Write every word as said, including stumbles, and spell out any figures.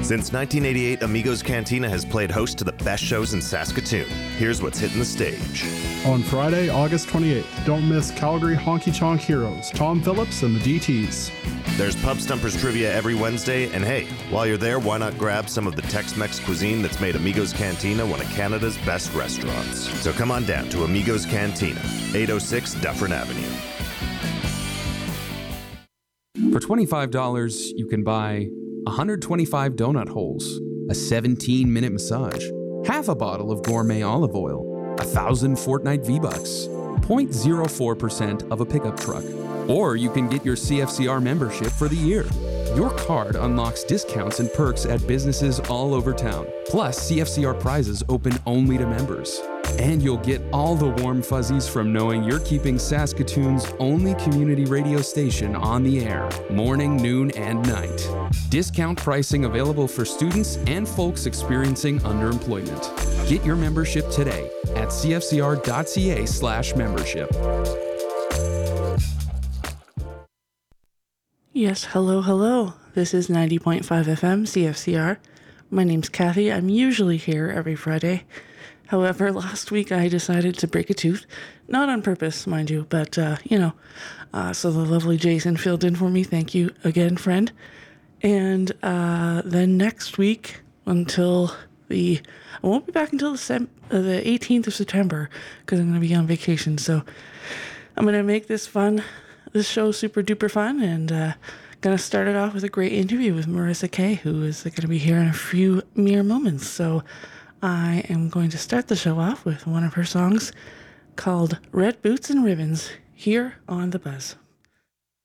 Since nineteen eighty-eight, Amigos Cantina has played host to the best shows in Saskatoon. Here's what's hitting the stage. On Friday, August twenty-eighth, don't miss Calgary Honky Chonk Heroes, Tom Phillips and the D Ts. There's Pub Stumpers trivia every Wednesday, and hey, while you're there, why not grab some of the Tex-Mex cuisine that's made Amigos Cantina one of Canada's best restaurants. So come on down to Amigos Cantina, eight oh six Dufferin Avenue. For twenty-five dollars, you can buy one hundred twenty-five donut holes, a seventeen minute massage, half a bottle of gourmet olive oil, one thousand Fortnite V-Bucks, zero point zero four percent of a pickup truck. Or you can get your C F C R membership for the year. Your card unlocks discounts and perks at businesses all over town. Plus, C F C R prizes open only to members. And you'll get all the warm fuzzies from knowing you're keeping Saskatoon's only community radio station on the air, morning, noon, and night. Discount pricing available for students and folks experiencing underemployment. Get your membership today at cfcr.ca slash membership. Yes, hello, hello. This is ninety point five F M, C F C R. My name's Kathy. I'm usually here every Friday. However, last week I decided to break a tooth. Not on purpose, mind you, but, uh, you know. Uh, so the lovely Jason filled in for me. Thank you again, friend. And uh, then next week, until the... I won't be back until the, sem- uh, the eighteenth of September, because I'm going to be on vacation. So I'm going to make this fun... this show super duper fun, and uh, gonna start it off with a great interview with Marissa Kay, who is gonna be here in a few mere moments. So I am going to start the show off with one of her songs called Red Boots and Ribbons here on The Buzz.